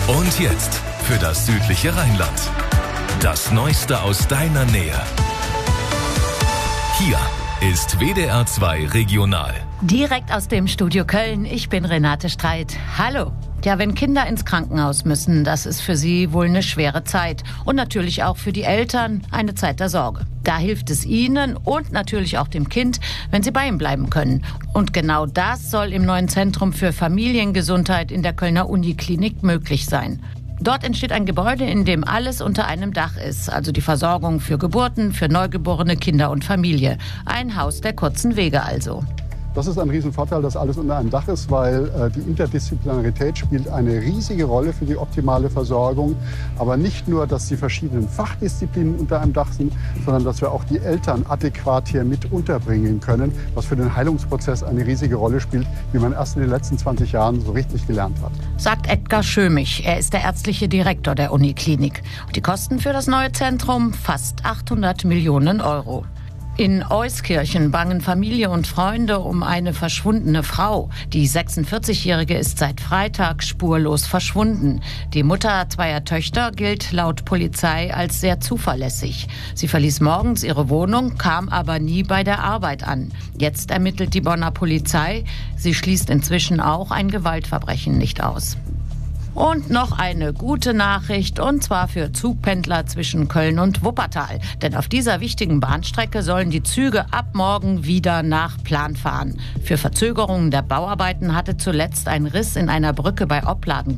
Und jetzt für das südliche Rheinland. Das Neueste aus deiner Nähe. Hier ist WDR 2 Regional. Direkt aus dem Studio Köln, ich bin Renate Streit. Hallo. Ja, wenn Kinder ins Krankenhaus müssen, das ist für sie wohl eine schwere Zeit. Und natürlich auch für die Eltern eine Zeit der Sorge. Da hilft es ihnen und natürlich auch dem Kind, wenn sie bei ihm bleiben können. Und genau das soll im neuen Zentrum für Familiengesundheit in der Kölner Uniklinik möglich sein. Dort entsteht ein Gebäude, in dem alles unter einem Dach ist. Also die Versorgung für Geburten, für neugeborene Kinder und Familie. Ein Haus der kurzen Wege also. Das ist ein Riesenvorteil, dass alles unter einem Dach ist, weil die Interdisziplinarität spielt eine riesige Rolle für die optimale Versorgung. Aber nicht nur, dass die verschiedenen Fachdisziplinen unter einem Dach sind, sondern dass wir auch die Eltern adäquat hier mit unterbringen können, was für den Heilungsprozess eine riesige Rolle spielt, wie man erst in den letzten 20 Jahren so richtig gelernt hat. Sagt Edgar Schömich. Er ist der ärztliche Direktor der Uniklinik. Und die Kosten für das neue Zentrum? Fast 800 Millionen Euro. In Euskirchen bangen Familie und Freunde um eine verschwundene Frau. Die 46-Jährige ist seit Freitag spurlos verschwunden. Die Mutter zweier Töchter gilt laut Polizei als sehr zuverlässig. Sie verließ morgens ihre Wohnung, kam aber nie bei der Arbeit an. Jetzt ermittelt die Bonner Polizei. Sie schließt inzwischen auch ein Gewaltverbrechen nicht aus. Und noch eine gute Nachricht, und zwar für Zugpendler zwischen Köln und Wuppertal. Denn auf dieser wichtigen Bahnstrecke sollen die Züge ab morgen wieder nach Plan fahren. Für Verzögerungen der Bauarbeiten hatte zuletzt ein Riss in einer Brücke bei Opladen